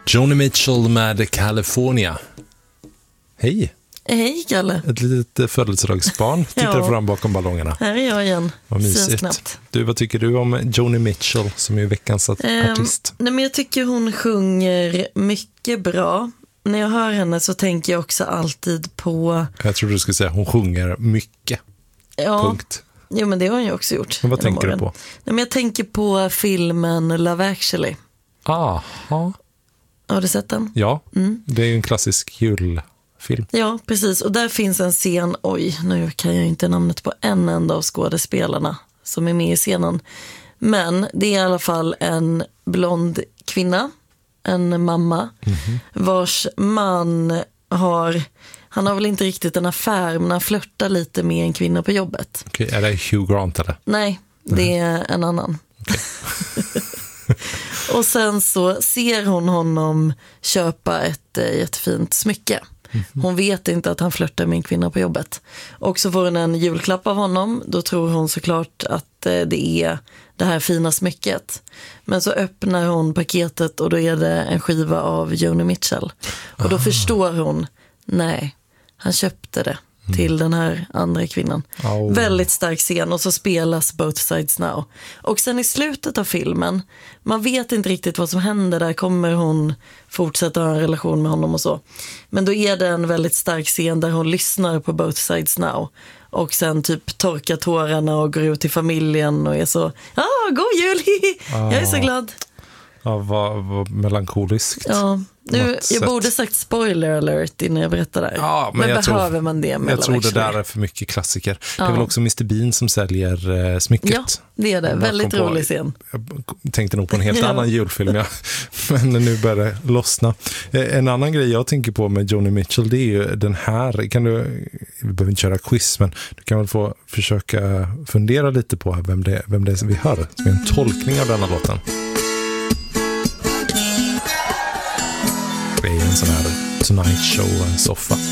Joni Mitchell med California. Hej. Hej, Kalle. Ett litet födelsedagsbarn tittar fram bakom ballongerna. Här är jag igen. Vad mysigt. Du, vad tycker du om Joni Mitchell som är veckans artist? Nej, men jag tycker hon sjunger mycket bra. När jag hör henne så tänker jag också alltid på... Jag tror du skulle säga hon sjunger mycket. Ja. Punkt. Jo, men det har hon ju också gjort. Men vad tänker du på? Nej, men jag tänker på filmen Love Actually. Aha. Har du sett den? Ja, det är ju en klassisk julfilm. Ja, precis. Och där finns en scen, nu kan jag inte namnet på en enda av skådespelarna som är med i scenen. Men det är i alla fall en blond kvinna, en mamma, vars man han har väl inte riktigt en affär, men han flörtar lite med en kvinna på jobbet. Okej, är det Hugh Grant eller? Nej, det är en annan. Okay. Och sen så ser hon honom köpa ett jättefint smycke. Hon vet inte att han flörtar med en kvinna på jobbet. Och så får hon en julklapp av honom. Då tror hon såklart att det är det här fina smycket. Men så öppnar hon paketet och då är det en skiva av Joni Mitchell. Och då förstår hon, nej, han köpte det till den här andra kvinnan. Väldigt stark scen, och så spelas Both Sides Now. Och sen i slutet av filmen, man vet inte riktigt vad som händer där. Kommer hon fortsätta ha en relation med honom och så. Men då är det en väldigt stark scen där hon lyssnar på Both Sides Now. Och sen typ torkar tårarna och går ut till familjen och är så, god jul, jag är så glad. Ja, vad melankoliskt. Ja, jag borde sagt spoiler alert innan jag berättar det. Ja, men behöver man det med? Jag tror det där är för mycket klassiker. Det är väl också Mr. Bean som säljer smycket. Ja, det är det. Väldigt rolig scen. Jag tänkte nog på en helt annan julfilm, men nu börjar det lossna. En annan grej jag tänker på med Joni Mitchell, det är ju den här. Vi behöver inte köra quiz, men du kan väl få försöka fundera lite på vem det är som vi hör. Som är en tolkning av denna låten. Det är en sån här Tonight Show-soffa.